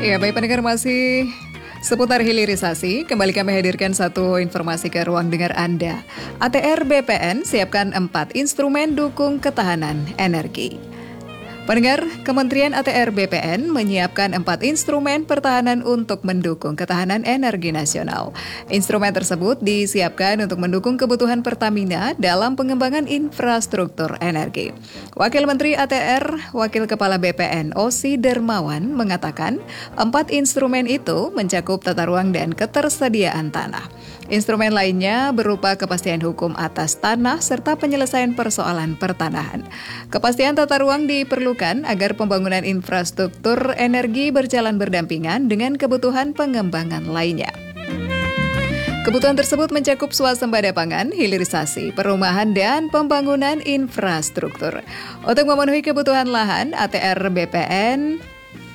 Ya, baik pendengar, masih seputar hilirisasi, kembali kami hadirkan satu informasi ke ruang dengar Anda. ATR BPN siapkan 4 instrumen dukung ketahanan energi. Pendengar, Kementerian ATR BPN menyiapkan 4 instrumen pertahanan untuk mendukung ketahanan energi nasional. Instrumen tersebut disiapkan untuk mendukung kebutuhan Pertamina dalam pengembangan infrastruktur energi. Wakil Menteri ATR, Wakil Kepala BPN Osi Dermawan mengatakan 4 instrumen itu mencakup tata ruang dan ketersediaan tanah. Instrumen lainnya berupa kepastian hukum atas tanah serta penyelesaian persoalan pertanahan. Kepastian tata ruang diperlukan agar pembangunan infrastruktur energi berjalan berdampingan dengan kebutuhan pengembangan lainnya. Kebutuhan tersebut mencakup swasembada pangan, hilirisasi, perumahan, dan pembangunan infrastruktur. Untuk memenuhi kebutuhan lahan, ATR BPN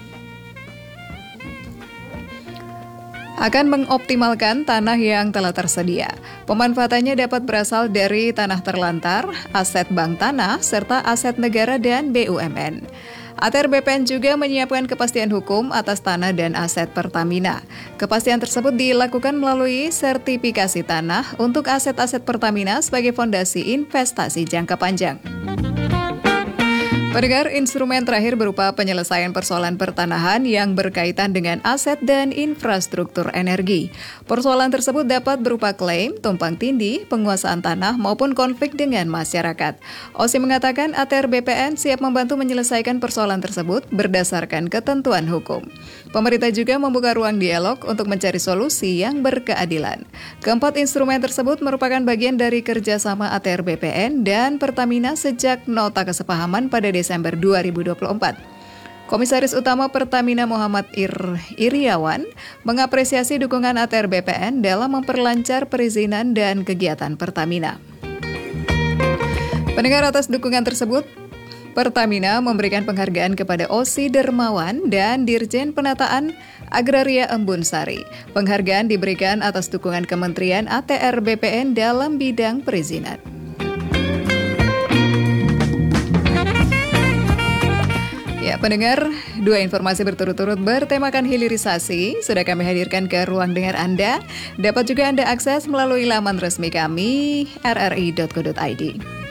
akan mengoptimalkan tanah yang telah tersedia. Pemanfaatannya dapat berasal dari tanah terlantar, aset bank tanah, serta aset negara dan BUMN. ATR BPN juga menyiapkan kepastian hukum atas tanah dan aset Pertamina. Kepastian tersebut dilakukan melalui sertifikasi tanah untuk aset-aset Pertamina sebagai fondasi investasi jangka panjang. Pendengar, instrumen terakhir berupa penyelesaian persoalan pertanahan yang berkaitan dengan aset dan infrastruktur energi. Persoalan tersebut dapat berupa klaim, tumpang tindih, penguasaan tanah, maupun konflik dengan masyarakat. Osi mengatakan ATR BPN siap membantu menyelesaikan persoalan tersebut berdasarkan ketentuan hukum. Pemerintah juga membuka ruang dialog untuk mencari solusi yang berkeadilan. Keempat instrumen tersebut merupakan bagian dari kerjasama ATR BPN dan Pertamina sejak nota kesepahaman pada Desember 2024. Komisaris Utama Pertamina Muhammad Iriawan mengapresiasi dukungan ATR BPN dalam memperlancar perizinan dan kegiatan Pertamina. Pendengar, atas dukungan tersebut, Pertamina memberikan penghargaan kepada Osi Dermawan dan Dirjen Penataan Agraria Embun Sari. Penghargaan diberikan atas dukungan Kementerian ATR BPN dalam bidang perizinan. Ya, pendengar, 2 informasi berturut-turut bertemakan hilirisasi sudah kami hadirkan ke ruang dengar Anda. Dapat juga Anda akses melalui laman resmi kami, rri.co.id.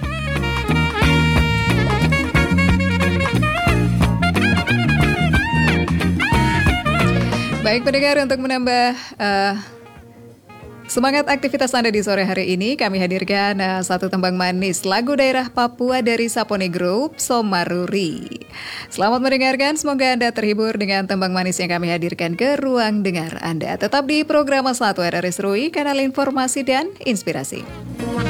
Baik pendengar, untuk menambah semangat aktivitas Anda di sore hari ini, kami hadirkan satu tembang manis lagu daerah Papua dari Sapone Group, Somaruri. Selamat mendengarkan, semoga Anda terhibur dengan tembang manis yang kami hadirkan ke ruang dengar Anda. Tetap di program 1 RRI Serui, kanal informasi dan inspirasi.